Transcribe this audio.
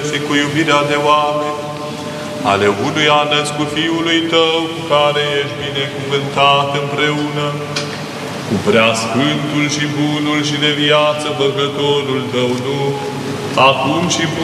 împărății cu iubirea de oameni, ale unuia născut Fiului Tău, cu care ești binecuvântat împreună, cu preasfântul și bunul și de viață Băgătorul Tău Duh, acum și